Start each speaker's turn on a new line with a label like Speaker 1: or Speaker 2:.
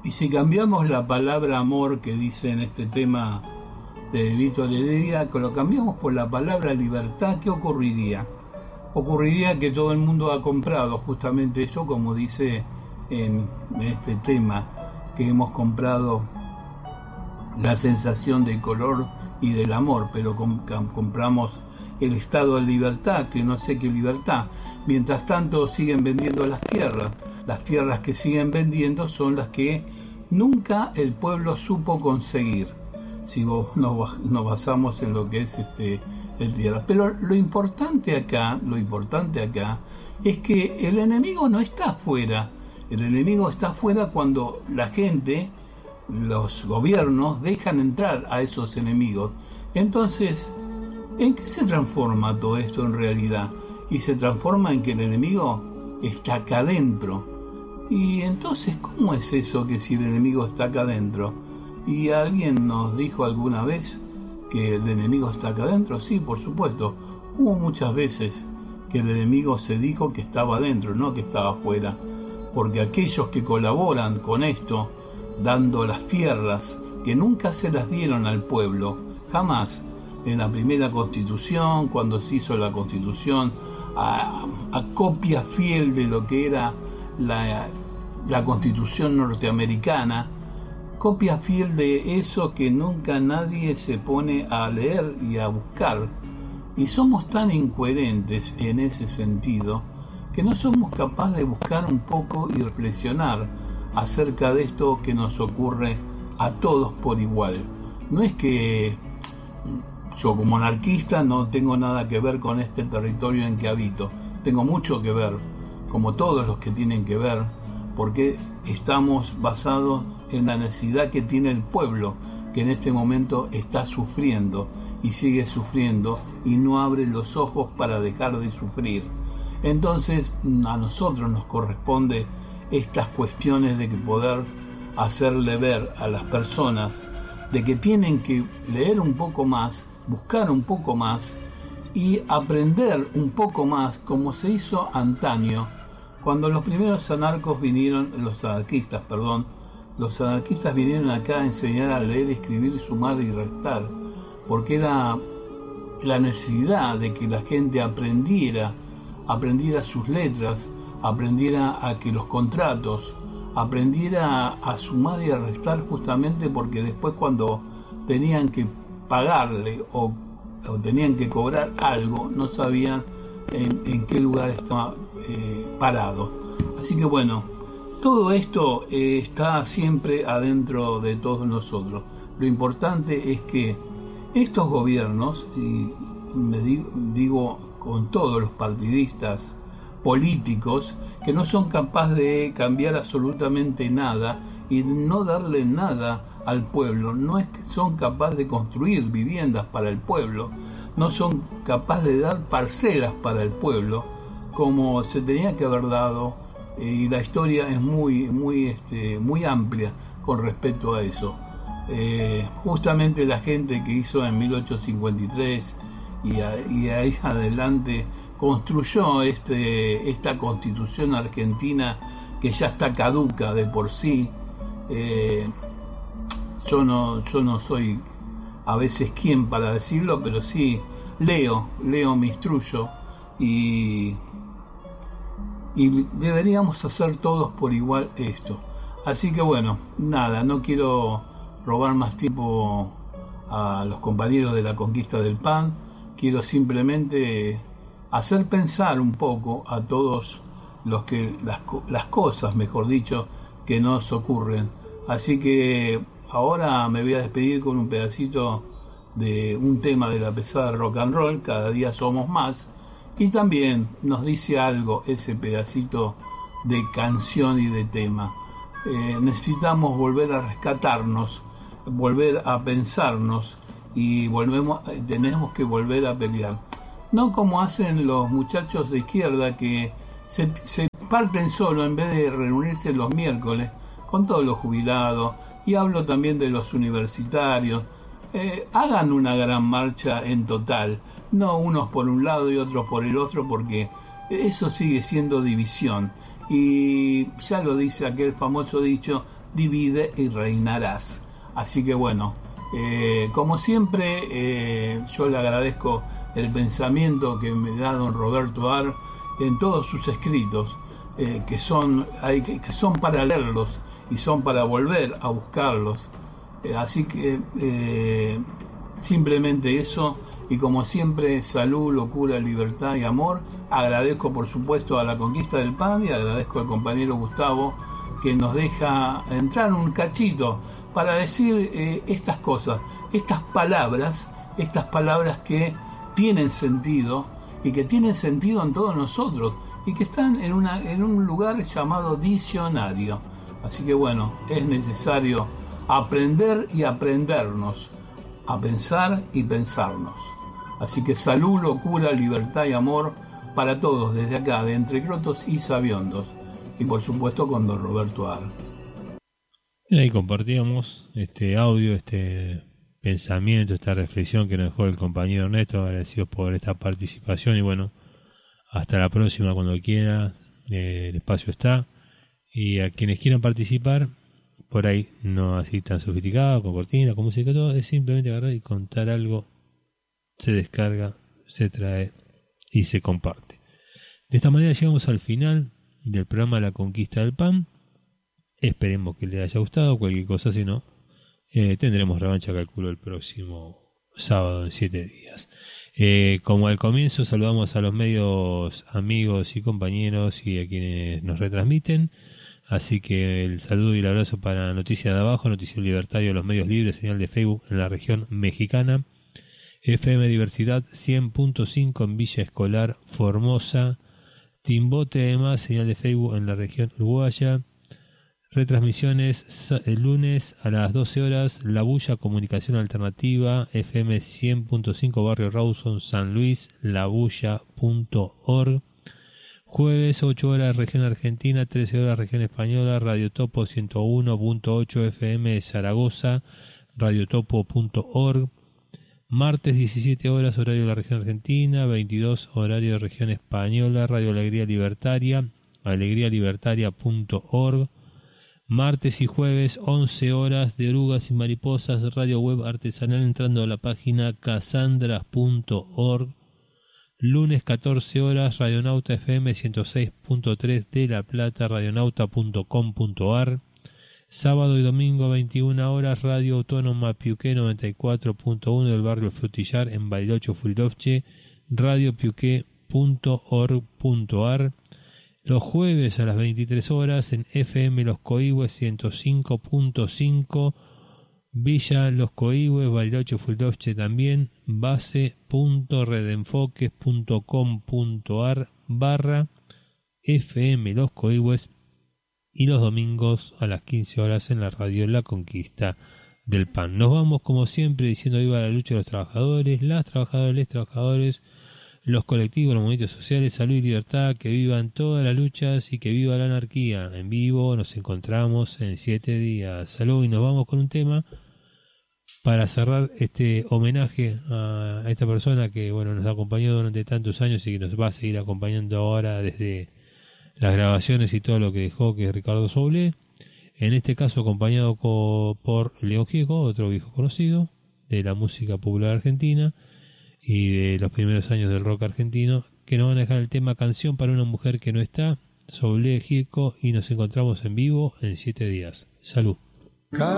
Speaker 1: Y si cambiamos la palabra amor que dice en este tema de Víctor Heredia, que lo cambiamos por la palabra libertad, ¿qué ocurriría? Ocurriría que todo el mundo ha comprado justamente eso, como dice en este tema, que hemos comprado la sensación del color y del amor, pero compramos el estado de libertad, que no sé qué libertad. Mientras tanto siguen vendiendo las tierras que siguen vendiendo son las que nunca el pueblo supo conseguir, si nos basamos en lo que es el tierra. Pero lo importante acá es que el enemigo no está afuera. El enemigo está afuera cuando la gente, los gobiernos, dejan entrar a esos enemigos. Entonces, ¿en qué se transforma todo esto en realidad? Y se transforma en que el enemigo está acá adentro. Y entonces, ¿cómo es eso que si el enemigo está acá adentro? ¿Y alguien nos dijo alguna vez que el enemigo está acá adentro? Sí, por supuesto. Hubo muchas veces que el enemigo se dijo que estaba adentro, no que estaba afuera. Porque aquellos que colaboran con esto, dando las tierras, que nunca se las dieron al pueblo, jamás. En la primera Constitución, cuando se hizo la Constitución, a copia fiel de lo que era la Constitución norteamericana, copia fiel de eso que nunca nadie se pone a leer y a buscar. Y somos tan incoherentes en ese sentido que no somos capaces de buscar un poco y reflexionar acerca de esto que nos ocurre a todos por igual. No es que yo como anarquista no tengo nada que ver con este territorio en que habito, tengo mucho que ver, como todos los que tienen que ver, porque estamos basados en la necesidad que tiene el pueblo, que en este momento está sufriendo y sigue sufriendo y no abre los ojos para dejar de sufrir. Entonces a nosotros nos corresponde estas cuestiones de que poder hacerle ver a las personas de que tienen que leer un poco más, buscar un poco más y aprender un poco más, como se hizo antaño, cuando los primeros anarquistas vinieron acá a enseñar a leer, escribir, sumar y restar, porque era la necesidad de que la gente aprendiera sus letras, aprendiera a que los contratos, aprendiera a sumar y a restar, justamente porque después cuando tenían que pagarle o tenían que cobrar algo, no sabían en qué lugar estaba parado. Así que bueno, todo esto está siempre adentro de todos nosotros. Lo importante es que estos gobiernos, y digo con todos los partidistas políticos, que no son capaces de cambiar absolutamente nada y no darle nada al pueblo, no es que son capaces de construir viviendas para el pueblo, no son capaces de dar parcelas para el pueblo como se tenía que haber dado, y la historia es muy amplia con respecto a eso. Justamente la gente que hizo en 1853 y ahí adelante construyó esta Constitución argentina que ya está caduca de por sí. Yo no soy a veces quien para decirlo, pero sí leo, me instruyo y deberíamos hacer todos por igual esto. Así que bueno, nada, no quiero robar más tiempo a los compañeros de la Conquista del Pan. Quiero simplemente hacer pensar un poco a todos los que las cosas, mejor dicho, que nos ocurren. Así que ahora me voy a despedir con un pedacito de un tema de la pesada rock and roll, Cada día somos más, y también nos dice algo ese pedacito de canción y de tema. Necesitamos volver a rescatarnos, volver a pensarnos y tenemos que volver a pelear. No como hacen los muchachos de izquierda que se parten solo en vez de reunirse los miércoles con todos los jubilados, y hablo también de los universitarios. Hagan una gran marcha en total, no unos por un lado y otros por el otro, porque eso sigue siendo división. Y ya lo dice aquel famoso dicho, divide y reinarás. Así que bueno, como siempre, yo le agradezco el pensamiento que me da don Roberto Ar en todos sus escritos, que son para leerlos y son para volver a buscarlos. Así que simplemente eso, y como siempre, salud, locura, libertad y amor. Agradezco por supuesto a La Conquista del Pan y agradezco al compañero Gustavo que nos deja entrar un cachito para decir estas cosas, estas palabras que tienen sentido y que tienen sentido en todos nosotros y que están en un lugar llamado diccionario. Así que bueno, es necesario aprender y aprendernos a pensar y pensarnos. Así que salud, locura, libertad y amor para todos desde acá, de Entre Crotos y Sabiondos, y por supuesto con don Roberto Ar.
Speaker 2: Ahí compartíamos este audio, este pensamiento, esta reflexión que nos dejó el compañero Ernesto. Agradecidos por esta participación y bueno, hasta la próxima cuando quiera. El espacio está, y a quienes quieran participar, por ahí no así tan sofisticado, con cortina, con música, todo, es simplemente agarrar y contar algo, se descarga, se trae y se comparte. De esta manera llegamos al final del programa La Conquista del Pan. Esperemos que les haya gustado. Cualquier cosa, si no, tendremos revancha, calculo, el próximo sábado en 7 días. Como al comienzo, saludamos a los medios amigos y compañeros y a quienes nos retransmiten. Así que el saludo y el abrazo para Noticias de Abajo, Noticiero Libertario, los medios libres, señal de Facebook en la región mexicana, FM Diversidad 100.5 en Villa Escolar, Formosa, Timbote además, señal de Facebook en la región uruguaya, retransmisiones el lunes a las 12 horas, La Bulla Comunicación Alternativa, FM 100.5 Barrio Rawson, San Luis, labulla.org, jueves 8 horas región argentina, 13 horas región española, Radio Topo 101.8 FM Zaragoza, radiotopo.org, martes 17 horas horario de la región argentina, 22 horario de región española, Radio Alegría Libertaria, alegrialibertaria.org, martes y jueves 11 horas de Orugas y Mariposas, radio web artesanal entrando a la página casandras.org, lunes 14 horas Radionauta FM 106.3 de La Plata, radionauta.com.ar, sábado y domingo 21 horas Radio Autónoma Piuqué 94.1 del barrio Frutillar en Bariloche, Furilovche, radiopiuqué.org.ar, los jueves a las 23 horas en FM Los Coihues 105.5 Villa Los Coihues, Bariloche, Furilovche también, base.redenfoques.com.ar /FM Los Coihues, y los domingos a las 15 horas en la radio La Conquista del Pan. Nos vamos como siempre diciendo viva la lucha de los trabajadores, las trabajadoras, los trabajadores, los colectivos, los movimientos sociales, salud y libertad, que vivan todas las luchas y que viva la anarquía. En vivo nos encontramos en 7 días. Salud, y nos vamos con un tema para cerrar este homenaje a esta persona que bueno nos ha acompañado durante tantos años y que nos va a seguir acompañando ahora desde las grabaciones y todo lo que dejó, que es Ricardo Soule, en este caso acompañado por León Gieco, otro viejo conocido de la música popular argentina y de los primeros años del rock argentino, que nos van a dejar el tema Canción para una mujer que no está, Soule Gieco, y nos encontramos en vivo en 7 días. Salud.